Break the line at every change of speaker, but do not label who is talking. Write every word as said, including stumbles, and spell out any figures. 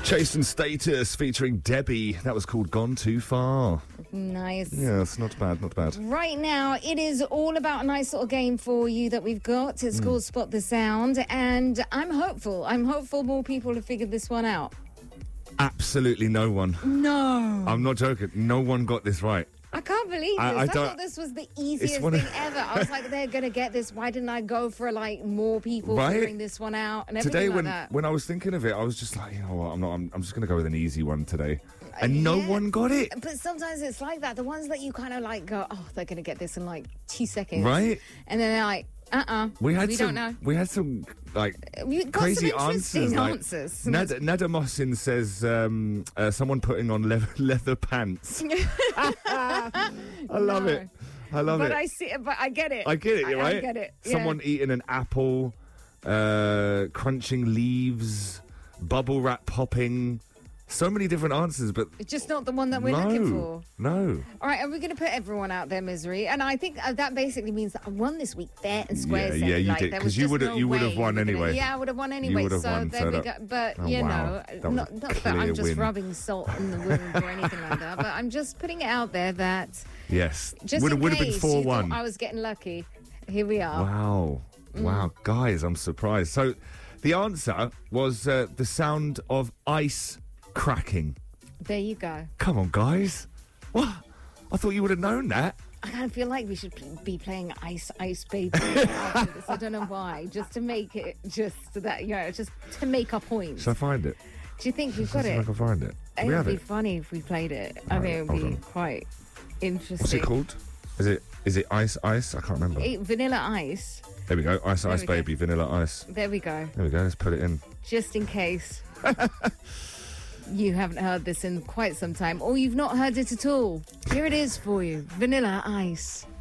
Chase and Status featuring Debbie. That was called Gone Too Far.
Nice.
Yes, not bad, not bad.
Right now, it is all about a nice little game for you that we've got. It's mm. called Spot the Sound, and I'm hopeful. I'm hopeful more people have figured this one out.
Absolutely no one.
No.
I'm not joking. No one got this right.
I can't believe this.
I, I,
I
don't,
thought this was the easiest
thing
of, ever. I was like, they're going to get this. Why didn't I go for, like, more people
right?
figuring this one out and everything
today,
like
when,
that?
when I was thinking of it, I was just like, you know what, I'm not. I'm, I'm just going to go with an easy one today. And no
yeah.
one got it.
But sometimes it's like that. The ones that you kind of, like, go, oh, they're going to get this in, like, two seconds.
Right?
And then they're like, uh-uh, we, had we
some,
don't know.
We had some, like,
we got
crazy
some
answers. Like,
answers.
Nad- Nada Mohsin says, um, uh, someone putting on le- leather pants. I love
no.
it. I love
but
it.
But I see it, but I get it.
I get it,
I,
right?
I get it. Yeah.
Someone eating an apple, uh, crunching leaves, bubble wrap popping. So many different answers, but
it's just not the one that we're
no,
looking for.
No.
All right, and we're going to put everyone out there misery, and I think uh, that basically means that I won this week fair and square.
Yeah, yeah, you
like,
did because you would have,
no
you would have won
gonna,
anyway.
Yeah, I would have won anyway.
So
won, there so we
that,
go. But
oh,
you
wow.
know, not, not that I'm just
win.
rubbing salt in the wound or anything like that. But I'm just putting it out there that
yes,
just
would
would
have been four one.
I was getting lucky. Here we are.
Wow, mm. wow, guys, I'm surprised. So, the answer was uh, the sound of ice cracking.
There you go.
Come on, guys. What? I thought you would have known that.
I kind of feel like we should be playing Ice Ice Baby after this. I don't know why. Just to make it, just that, you know, just to make our point.
Shall I find it?
Do you think we've got
Let's
it?
See if I can find it.
It
we
would be
it?
funny if we played it. I
Right,
mean, it would be
on.
quite interesting.
What's it called? Is it is it Ice Ice? I can't remember.
It, vanilla Ice.
There we go. Ice
there
Ice Baby, go. Vanilla Ice.
There we go.
There we go. Let's put it in.
Just in case. You haven't heard this in quite some time, or you've not heard it at all. Here it is for you. Vanilla Ice.